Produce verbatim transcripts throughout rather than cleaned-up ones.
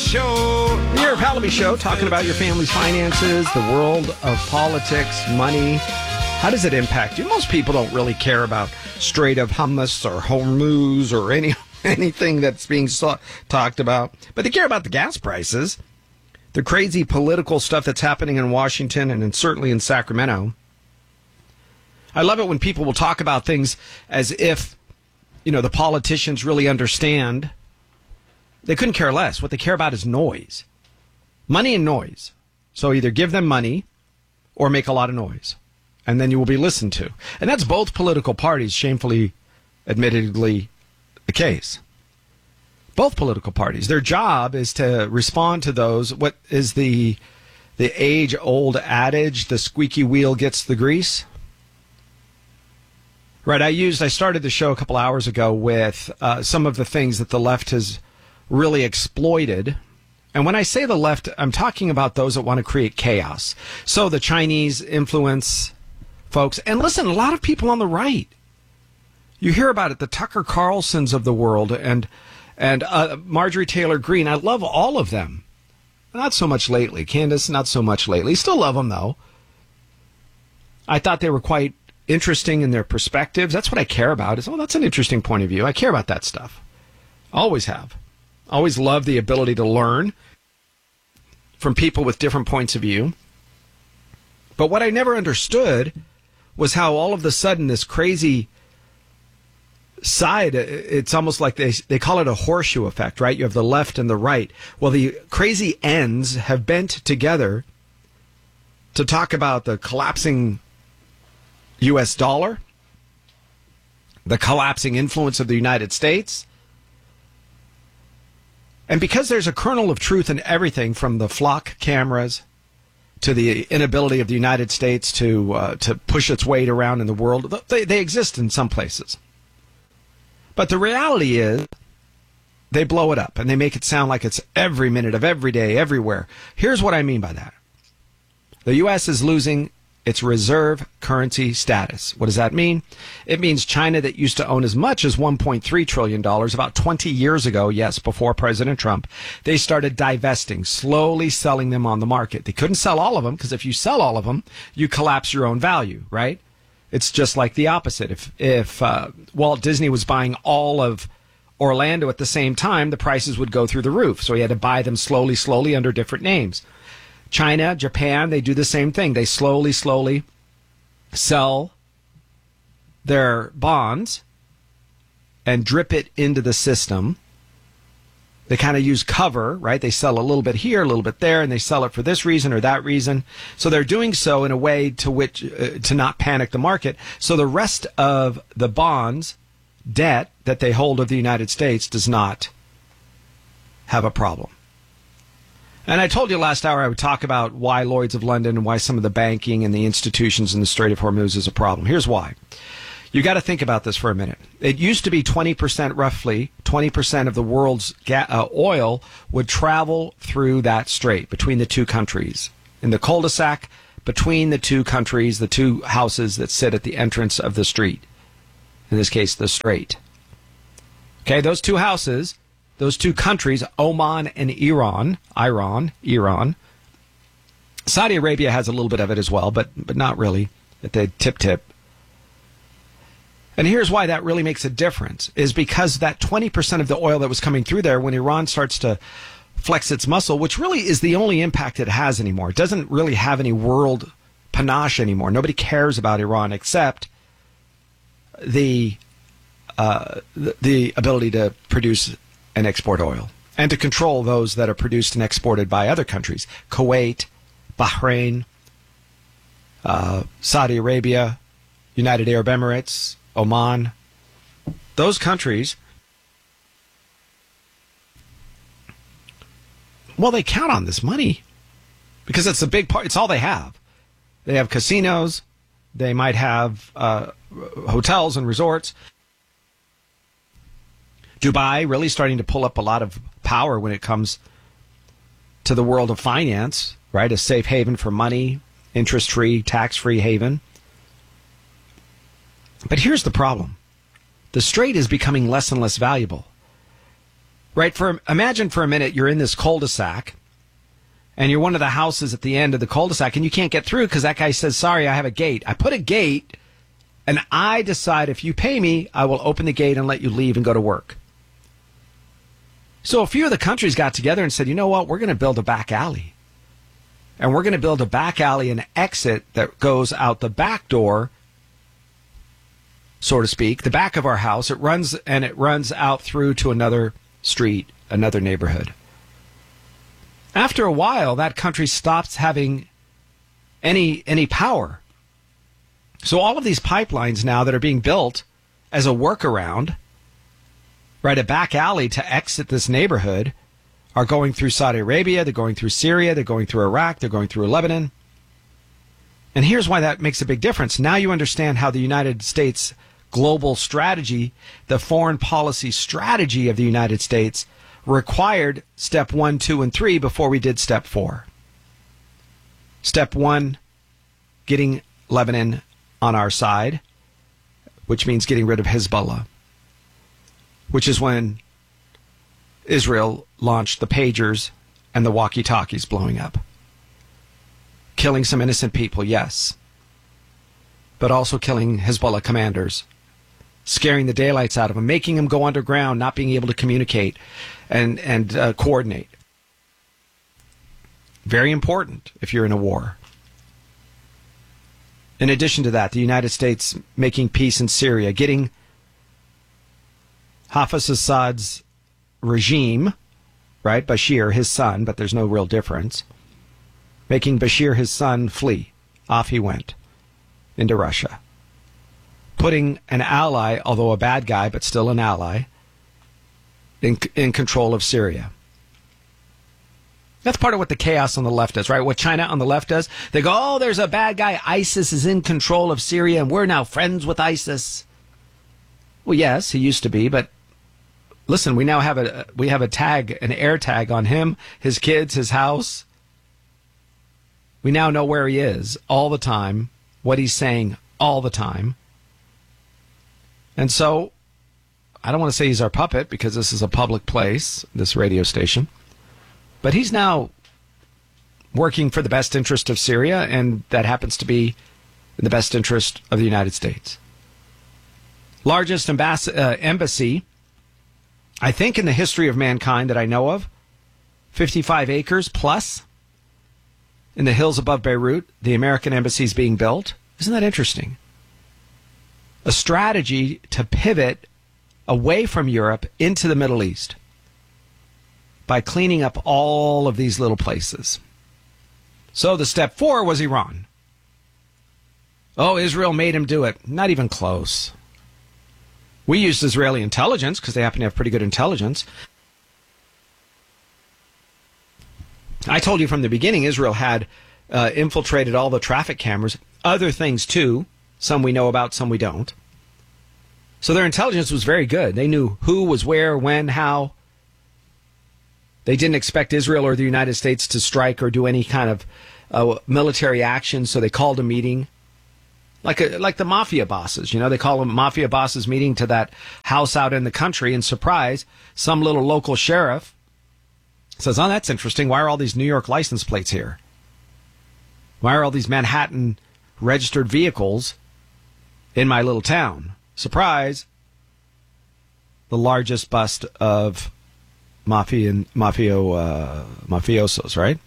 Show. The Eric Pallaby Show, talking about your family's finances, the world of politics, money. How does it impact you? Most people don't really care about Strait of Hummus or Hormuz or any anything that's being so- talked about. But they care about the gas prices, the crazy political stuff that's happening in Washington and in, certainly in Sacramento. I love it when people will talk about things as if, you know, the politicians really understand. They couldn't care less. What they care about is noise. Money and noise. So either give them money or make a lot of noise. And then you will be listened to. And that's both political parties, shamefully, admittedly, the case. Both political parties. Their job is to respond to those, what is the the age-old adage, the squeaky wheel gets the grease? Right, I used, I started the show a couple hours ago with uh, some of the things that the left has really exploited. And when I say the left, I'm talking about those that want to create chaos. So the Chinese influence folks. And listen, a lot of people on the right. You hear about it, the Tucker Carlsons of the world and and uh, Marjorie Taylor Greene. I love all of them. Not so much lately. Candace, not so much lately. Still love them, though. I thought they were quite interesting in their perspectives. That's what I care about. Is, oh, that's an interesting point of view. I care about that stuff. Always have. Always love the ability to learn from people with different points of view. But what I never understood was how all of a sudden this crazy side, it's almost like they they call it a horseshoe effect, right? You have the left and the right. Well, the crazy ends have bent together to talk about the collapsing U S dollar, the collapsing influence of the United States. And because there's a kernel of truth in everything from the flock cameras to the inability of the United States to uh, to push its weight around in the world, they, they exist in some places. But the reality is they blow it up and they make it sound like it's every minute of every day, everywhere. Here's what I mean by that. The U S is losing its reserve currency status. What does that mean? It means China, that used to own as much as one point three trillion dollars about twenty years ago, yes, before President Trump, they started divesting, slowly selling them on the market. They couldn't sell all of them because if you sell all of them, you collapse your own value, right? It's just like the opposite. If if uh, Walt Disney was buying all of Orlando at the same time, the prices would go through the roof. So he had to buy them slowly, slowly under different names. China, Japan, they do the same thing. They slowly, slowly sell their bonds and drip it into the system. They kind of use cover, right? They sell a little bit here, a little bit there, and they sell it for this reason or that reason. So they're doing so in a way to which uh, to not panic the market. So the rest of the bonds, debt that they hold of the United States does not have a problem. And I told you last hour I would talk about why Lloyd's of London and why some of the banking and the institutions in the Strait of Hormuz is a problem. Here's why. You got to think about this for a minute. It used to be twenty percent, roughly twenty percent of the world's ga- uh, oil would travel through that strait between the two countries. In the cul-de-sac between the two countries, the two houses that sit at the entrance of the street. In this case, the strait. Okay, those two houses, those two countries, Oman and Iran, Iran, Iran. Saudi Arabia has a little bit of it as well, but but not really at the tip-tip. And here's why that really makes a difference, is because that twenty percent of the oil that was coming through there, when Iran starts to flex its muscle, which really is the only impact it has anymore. It doesn't really have any world panache anymore. Nobody cares about Iran except the uh, the, the ability to produce and export oil and to control those that are produced and exported by other countries. Kuwait, Bahrain, uh, Saudi Arabia, United Arab Emirates, Oman, those countries, well, they count on this money because it's a big part. It's all they have. They have casinos. They might have uh, hotels and resorts. Dubai really starting to pull up a lot of power when it comes to the world of finance, right? A safe haven for money, interest-free, tax-free haven. But here's the problem. The strait is becoming less and less valuable. Right? For imagine for a minute you're in this cul-de-sac, and you're one of the houses at the end of the cul-de-sac, and you can't get through because that guy says, sorry, I have a gate. I put a gate, and I decide if you pay me, I will open the gate and let you leave and go to work. So a few of the countries got together and said, you know what, we're going to build a back alley. And we're going to build a back alley and exit that goes out the back door, so to speak, the back of our house. It runs, and it runs out through to another street, another neighborhood. After a while, that country stops having any any power. So all of these pipelines now that are being built as a workaround, right, a back alley to exit this neighborhood, are going through Saudi Arabia, they're going through Syria, they're going through Iraq, they're going through Lebanon. And here's why that makes a big difference. Now you understand how the United States global strategy, the foreign policy strategy of the United States, required step one, two, and three before we did step four. Step one, getting Lebanon on our side, which means getting rid of Hezbollah, which is when Israel launched the pagers and the walkie-talkies blowing up. Killing some innocent people, yes, but also killing Hezbollah commanders, scaring the daylights out of them, making them go underground, not being able to communicate and, and uh, coordinate. Very important if you're in a war. In addition to that, the United States making peace in Syria, getting Hafez Assad's regime, right, Bashir, his son, but there's no real difference, making Bashir, his son, flee. Off he went into Russia. Putting an ally, although a bad guy, but still an ally, in, in control of Syria. That's part of what the chaos on the left does, right? What China on the left does. They go, oh, there's a bad guy. ISIS is in control of Syria, and we're now friends with ISIS. Well, yes, he used to be, but listen, we now have a we have a tag, an air tag on him, his kids, his house. We now know where he is all the time, what he's saying all the time. And so, I don't want to say he's our puppet because this is a public place, this radio station. But he's now working for the best interest of Syria, and that happens to be in the best interest of the United States. Largest embassy, uh, embassy, I think, in the history of mankind that I know of. fifty-five acres plus in the hills above Beirut. The American embassy is being built. Isn't that interesting? A strategy to pivot away from Europe into the Middle East by cleaning up all of these little places. So the step four was Iran. Oh, Israel made him do it. Not even close. We used Israeli intelligence because they happen to have pretty good intelligence. I told you from the beginning Israel had uh, infiltrated all the traffic cameras. Other things too. Some we know about, some we don't. So their intelligence was very good. They knew who was where, when, how. They didn't expect Israel or the United States to strike or do any kind of uh, military action, so they called a meeting. Like a, like the mafia bosses, you know, they call them mafia bosses meeting to that house out in the country, and surprise, some little local sheriff says, oh, that's interesting. Why are all these New York license plates here? Why are all these Manhattan registered vehicles in my little town? Surprise, the largest bust of mafia, mafio, uh, mafiosos, right?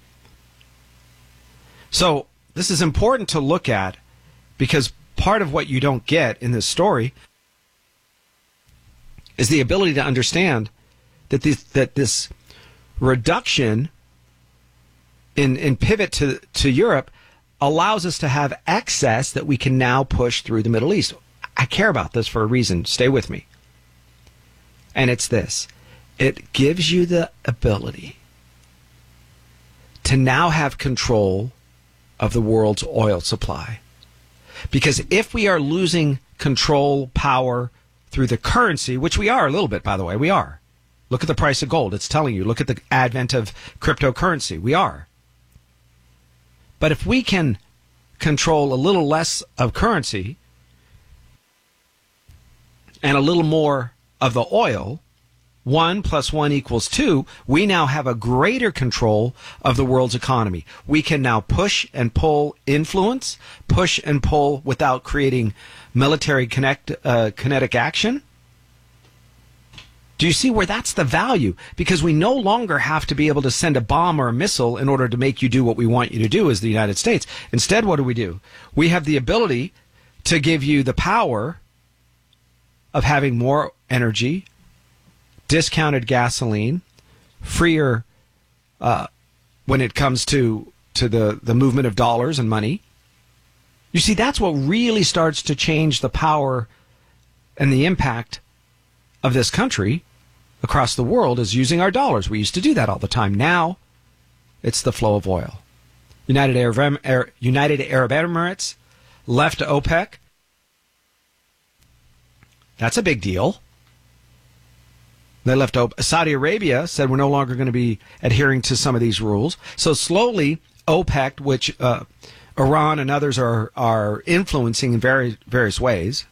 So this is important to look at because part of what you don't get in this story is the ability to understand that this, that this reduction in, in pivot to, to Europe allows us to have excess that we can now push through the Middle East. I care about this for a reason. Stay with me. And it's this. It gives you the ability to now have control of the world's oil supply. Because if we are losing control, power through the currency, which we are a little bit, by the way, we are. Look at the price of gold. It's telling you. Look at the advent of cryptocurrency. We are. But if we can control a little less of currency and a little more of the oil, one plus one equals two, we now have a greater control of the world's economy. We can now push and pull influence, push and pull without creating military connect, uh, kinetic action. Do you see where that's the value? Because we no longer have to be able to send a bomb or a missile in order to make you do what we want you to do as the United States. Instead, what do we do? We have the ability to give you the power of having more energy, discounted gasoline, freer uh, when it comes to, to the, the movement of dollars and money. You see, that's what really starts to change the power and the impact of this country across the world is using our dollars. We used to do that all the time. Now, it's the flow of oil. United Arab, United Arab Emirates left OPEC. That's a big deal. They left OPEC. Saudi Arabia said we're no longer going to be adhering to some of these rules. So slowly, OPEC, which uh, Iran and others are, are influencing in very, various ways,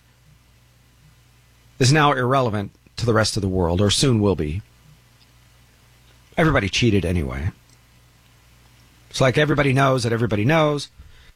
is now irrelevant to the rest of the world, or soon will be. Everybody cheated anyway. It's like everybody knows that everybody knows.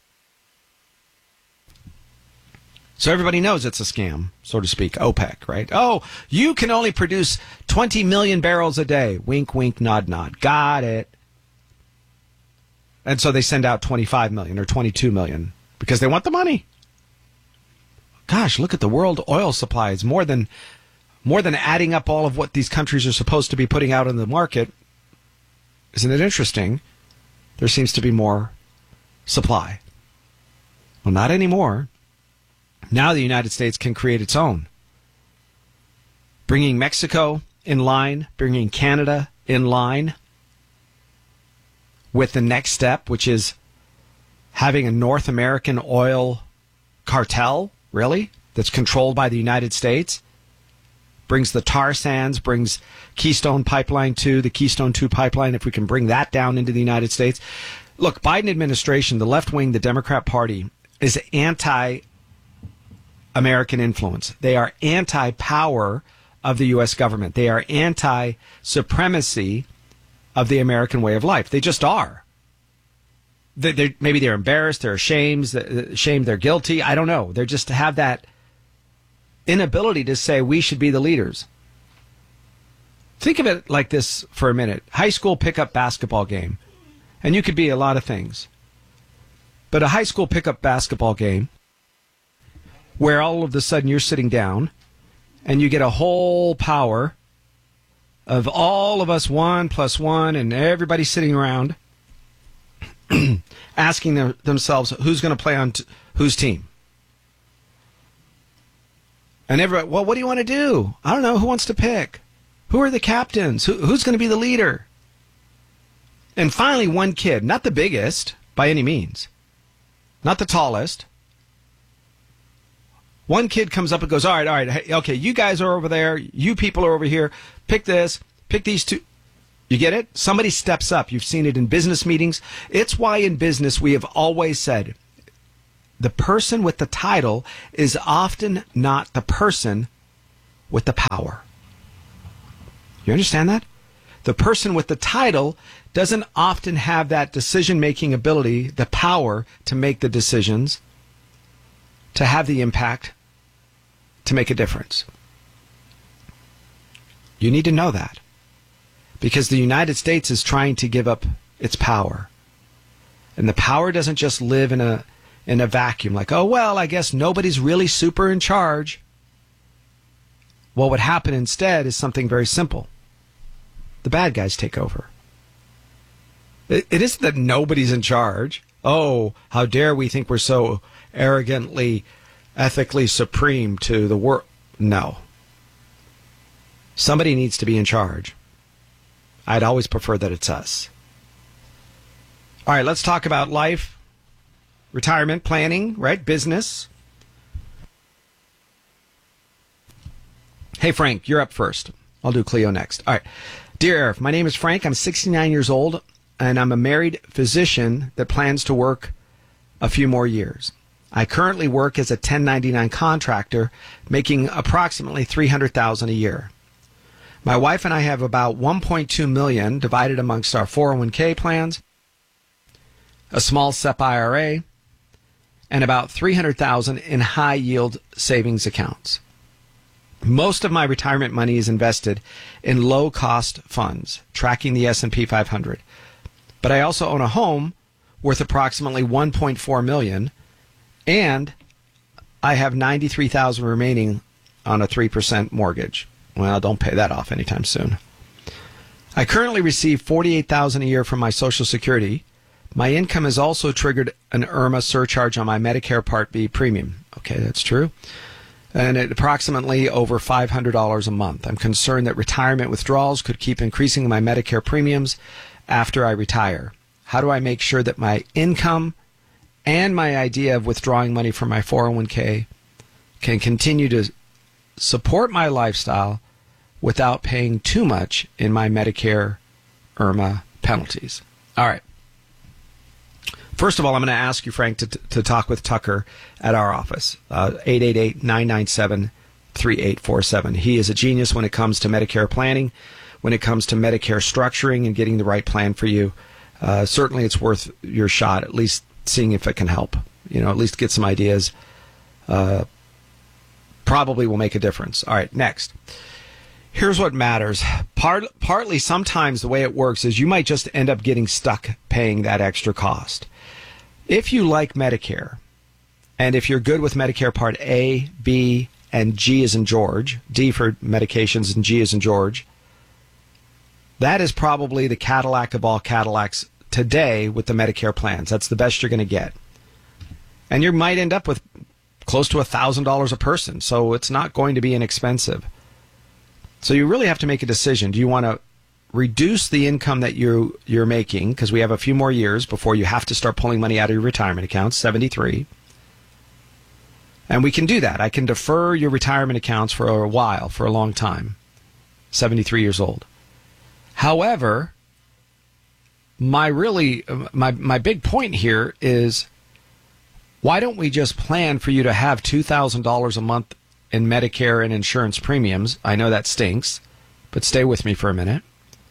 So everybody knows it's a scam, so to speak, OPEC, right? Oh, you can only produce twenty million barrels a day. Wink, wink, nod, nod. Got it. And so they send out twenty-five million or twenty-two million because they want the money. Gosh, look at the world oil supply. It's more than more than adding up all of what these countries are supposed to be putting out in the market. Isn't it interesting? There seems to be more supply. Well, not anymore. Now the United States can create its own. Bringing Mexico in line, bringing Canada in line with the next step, which is having a North American oil cartel, really, that's controlled by the United States. Brings the tar sands, brings Keystone Pipeline two, the Keystone two pipeline, if we can bring that down into the United States. Look, Biden administration, the left wing, the Democrat Party, is anti-American influence. They are anti-power of the U S government. They are anti-supremacy of the American way of life. They just are. They, they're, maybe they're embarrassed, they're ashamed, ashamed, they're guilty. I don't know. They just have that inability to say we should be the leaders. Think of it like this for a minute. High school pickup basketball game. And you could be a lot of things. But a high school pickup basketball game where all of a sudden you're sitting down and you get a whole power of all of us one plus one and everybody sitting around asking them, themselves who's going to play on t- whose team. And everybody, well, what do you want to do? I don't know. Who wants to pick? Who are the captains? Who, who's going to be the leader? And finally, one kid, not the biggest by any means, not the tallest. One kid comes up and goes, all right, all right, hey, okay, you guys are over there. You people are over here. Pick this. Pick these two. You get it? Somebody steps up. You've seen it in business meetings. It's why in business we have always said, the person with the title is often not the person with the power. You understand that? The person with the title doesn't often have that decision-making ability, the power to make the decisions, to have the impact, to make a difference. You need to know that. Because the United States is trying to give up its power. And the power doesn't just live in a in a vacuum, like, oh, well, I guess nobody's really super in charge. Well, what happened instead is something very simple. The bad guys take over. It, it isn't that nobody's in charge. Oh, how dare we think we're so arrogantly, ethically supreme to the world. No. Somebody needs to be in charge. I'd always prefer that it's us. All right, let's talk about life. Retirement planning, right? Business. Hey, Frank, you're up first. I'll do Cleo next. All right. Dear Arif, my name is Frank. I'm sixty-nine years old, and I'm a married physician that plans to work a few more years. I currently work as a ten ninety-nine contractor, making approximately three hundred thousand dollars a year. My wife and I have about one point two million dollars divided amongst our four oh one k plans, a small S E P I R A, and about three hundred thousand dollars in high-yield savings accounts. Most of my retirement money is invested in low-cost funds, tracking the S and P five hundred. But I also own a home worth approximately one point four million dollars, and I have ninety-three thousand dollars remaining on a three percent mortgage. Well, don't pay that off anytime soon. I currently receive forty-eight thousand dollars a year from my Social Security. My income has also triggered an IRMA surcharge on my Medicare Part B premium. Okay, that's true. And at approximately over five hundred dollars a month. I'm concerned that retirement withdrawals could keep increasing my Medicare premiums after I retire. How do I make sure that my income and my idea of withdrawing money from my four oh one k can continue to support my lifestyle without paying too much in my Medicare IRMA penalties? All right. First of all, I'm going to ask you, Frank, to, to talk with Tucker at our office, uh, eight eight eight, nine nine seven, three eight four seven. He is a genius when it comes to Medicare planning, when it comes to Medicare structuring and getting the right plan for you. Uh, certainly, it's worth your shot, at least seeing if it can help. You know, at least get some ideas. Uh, probably will make a difference. All right, next. Here's what matters. Part, partly, sometimes the way it works is you might just end up getting stuck paying that extra cost. If you like Medicare, and if you're good with Medicare Part A, B, and G as in George, D for medications and G as in George, that is probably the Cadillac of all Cadillacs today with the Medicare plans. That's the best you're going to get. And you might end up with close to one thousand dollars a person, so it's not going to be inexpensive. So you really have to make a decision. Do you want to reduce the income that you, you're making, because we have a few more years before you have to start pulling money out of your retirement accounts, seventy-three. And we can do that. I can defer your retirement accounts for a while, for a long time, seventy-three years old. However, my really, my, my big point here is, why don't we just plan for you to have two thousand dollars a month in Medicare and insurance premiums? I know that stinks, but stay with me for a minute.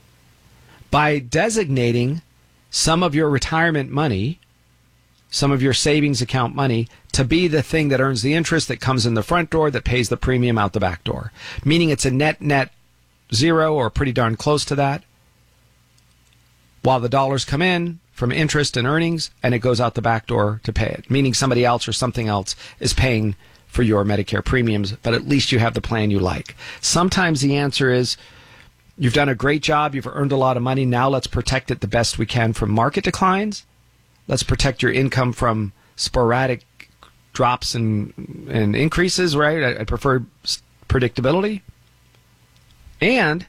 By designating some of your retirement money, some of your savings account money, to be the thing that earns the interest, that comes in the front door, that pays the premium out the back door. Meaning it's a net, net zero or pretty darn close to that, while the dollars come in from interest and earnings, and it goes out the back door to pay it. Meaning somebody else or something else is paying for your Medicare premiums, but at least you have the plan you like. Sometimes the answer is, you've done a great job, you've earned a lot of money, now let's protect it the best we can from market declines. Let's protect your income from sporadic drops and, and increases, right? I, I prefer predictability. And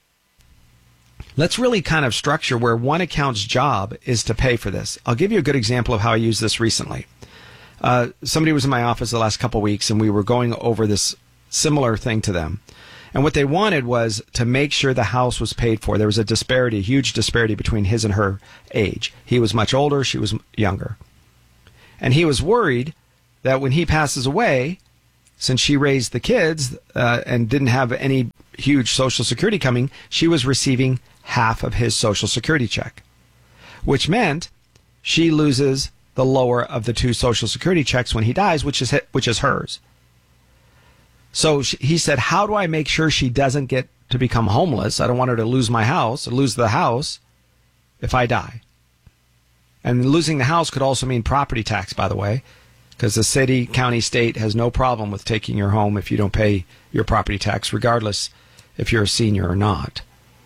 let's really kind of structure where one account's job is to pay for this. I'll give you a good example of how I used this recently. Uh, somebody was in my office the last couple of weeks, and we were going over this similar thing to them. And what they wanted was to make sure the house was paid for. There was a disparity, a huge disparity between his and her age. He was much older, she was younger. And he was worried that when he passes away, since she raised the kids uh, and didn't have any huge Social Security coming, she was receiving half of his Social Security check, which meant she loses the lower of the two Social Security checks when he dies, which is which is hers. So she, he said, how do I make sure she doesn't get to become homeless? I don't want her to lose my house, or lose the house if I die. And losing the house could also mean property tax, by the way, because the city, county, state has no problem with taking your home if you don't pay your property tax, regardless if you're a senior or not.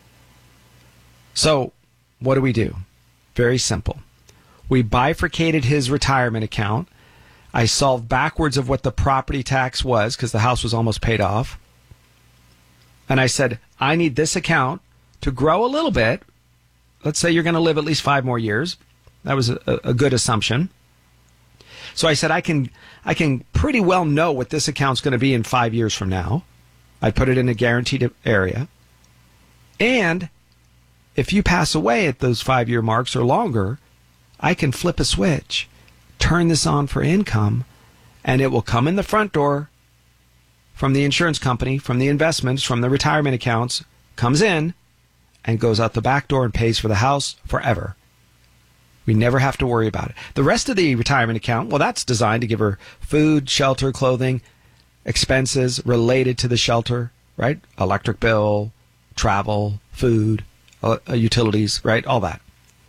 So what do we do? Very simple. We bifurcated his retirement account. I solved backwards of what the property tax was because the house was almost paid off. And I said, I need this account to grow a little bit. Let's say you're going to live at least five more years. That was a, a good assumption. So I said, I can I can pretty well know what this account's going to be in five years from now. I put it in a guaranteed area. And if you pass away at those five-year marks or longer, I can flip a switch, turn this on for income, and it will come in the front door from the insurance company, from the investments, from the retirement accounts, comes in and goes out the back door and pays for the house forever. We never have to worry about it. The rest of the retirement account, well, that's designed to give her food, shelter, clothing, expenses related to the shelter, right? Electric bill, travel, food, uh, utilities, right? All that.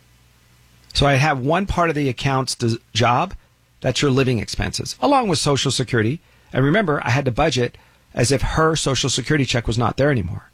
So I have one part of the account's des- job, that's your living expenses, along with Social Security. And remember, I had to budget as if her Social Security check was not there anymore.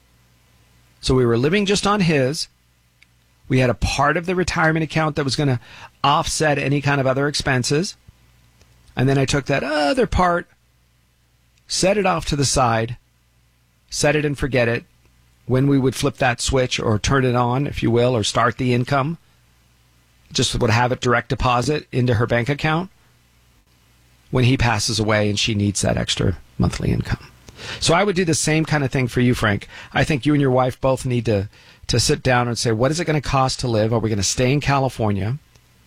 So we were living just on his. We had a part of the retirement account that was going to offset any kind of other expenses. And then I took that other part, set it off to the side, set it and forget it. When we would flip that switch or turn it on, if you will, or start the income, just would have it direct deposit into her bank account when he passes away and she needs that extra monthly income. So I would do the same kind of thing for you, Frank. I think you and your wife both need to, to sit down and say, what is it going to cost to live? Are we going to stay in California?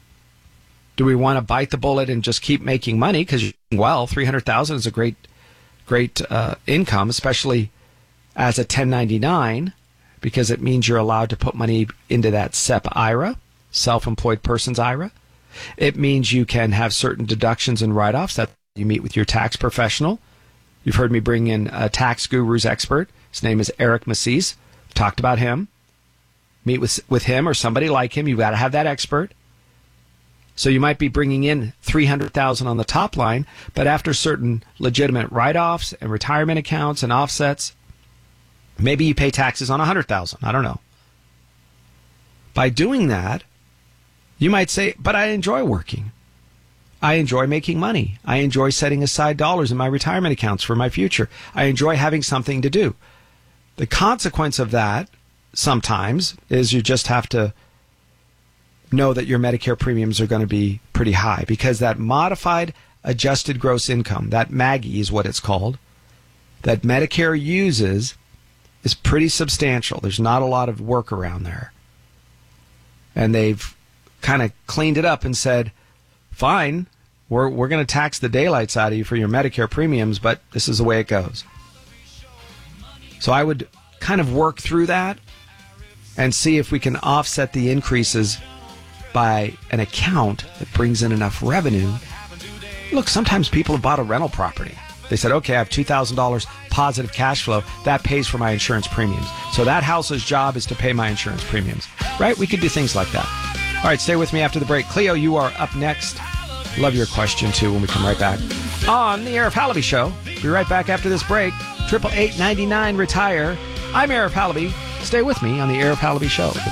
Do we want to bite the bullet and just keep making money? Because, well, three hundred thousand dollars is a great, great uh, income, especially as a ten ninety-nine, because it means you're allowed to put money into that S E P I R A, self-employed person's I R A. It means you can have certain deductions and write-offs that you meet with your tax professional. You've heard me bring in a tax guru's expert. His name is Eric Massis. Talked about him. Meet with with him or somebody like him. You've got to have that expert. So you might be bringing in three hundred thousand dollars on the top line, but after certain legitimate write-offs and retirement accounts and offsets, maybe you pay taxes on one hundred thousand dollars. I don't know. By doing that, you might say, but I enjoy working. I enjoy making money. I enjoy setting aside dollars in my retirement accounts for my future. I enjoy having something to do. The consequence of that sometimes is you just have to know that your Medicare premiums are going to be pretty high, because that modified adjusted gross income, that MAGI is what it's called, that Medicare uses is pretty substantial. There's not a lot of work around there. And they've kind of cleaned it up and said, fine, we're we're going to tax the daylights out of you for your Medicare premiums, but this is the way it goes. So I would kind of work through that and see if we can offset the increases by an account that brings in enough revenue. Look, sometimes people have bought a rental property. They said, okay, I have two thousand dollars positive cash flow. That pays for my insurance premiums. So that house's job is to pay my insurance premiums. Right? We could do things like that. All right, stay with me after the break. Cleo, you are up next. Love your question, too, when we come right back on the Arif Halaby Show. Be right back after this break. eight eight eight, nine nine, retire. I'm Arif Halaby. Stay with me on the Arif Halaby Show.